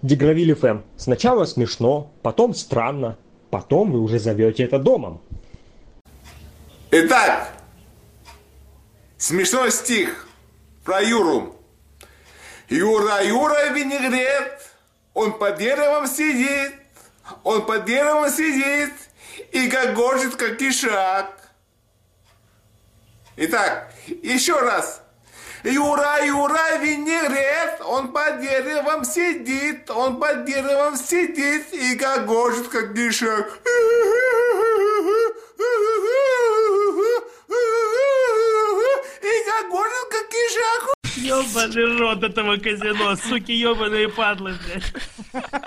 Дегравиль ФМ. Сначала смешно, потом странно, потом вы уже зовете это домом. Итак, смешной стих про Юру. Юра винегрет, он под деревом сидит, и гогочет, как ишак. Итак, еще раз. Юра винегрет, он под деревом сидит, и гогочет, как ишак. И гогочет, как ишак. Ёбаный рот этого казино, суки ёбаные падлы, блядь.